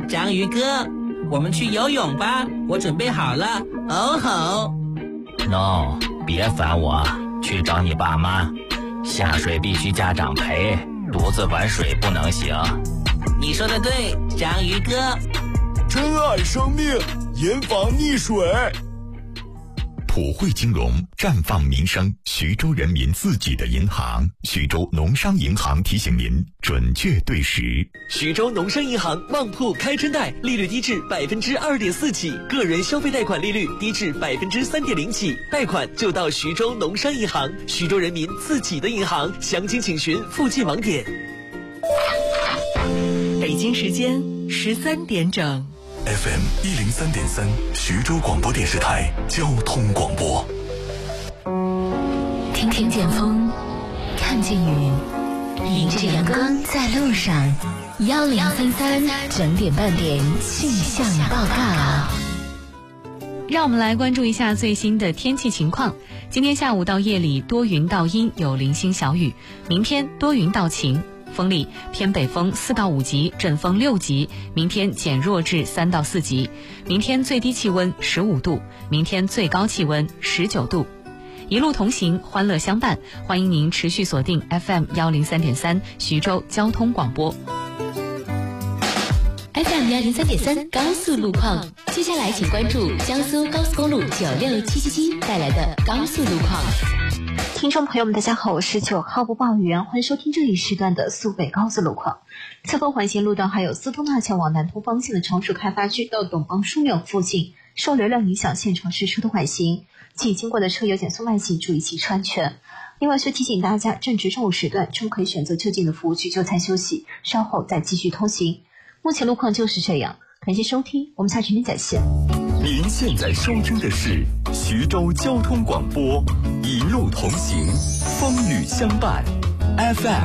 章鱼哥，我们去游泳吧，我准备好了。哦吼 ！No， 别烦我，去找你爸妈。下水必须家长陪，独自玩水不能行。 你说的对，章鱼哥。 珍爱生命，严防溺水。 普惠金融，绽放民生，徐州人民自己的银行。徐州农商银行提醒您，准确对时。 徐州农商银行旺铺开春贷，利率低至2.4%起，个人消费贷款利率低至3.0%起，贷款就到徐州农商银行，徐州人民自己的银行。详情请询附近网点。 北京时间13点整。 FM 103.3，徐州广播电视台交通广播。 听听见风，看见雨，迎着阳光在路上。1033整点半点气象报告。 让我们来关注一下最新的天气情况。今天下午到夜里多云到阴，有零星小雨。明天多云到晴。风力偏北风4到5级，阵风6级，明天减弱至3到4级。明天最低气温15度，明天最高气温19度。一路同行，欢乐相伴，欢迎您持续锁定 FM 103.3徐州交通广播。 FM 103.3高速路况，接下来请关注江苏高速公路96777带来的高速路况。 听众朋友们大家好，我是9号播报员，欢迎收听这一时段的苏北高速路况。侧方环形路段还有斯通纳桥往南通方向的常熟开发区到董邦枢纽附近，受流量影响现场实车的缓行，请经过的车友减速慢行，注意骑车安全。另外需提醒大家，正值中午时段，正可以选择就近的服务区就餐休息，稍后再继续通行。目前路况就是这样，感谢收听，我们下期再见。 您现在收听的是徐州交通广播，一路同行，风雨相伴 ，FM